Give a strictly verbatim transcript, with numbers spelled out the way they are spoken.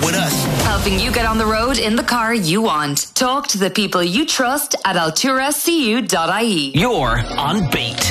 with us. Helping you get on the road in the car you want. Talk to the people you trust at altura c u dot i e. You're on Beat.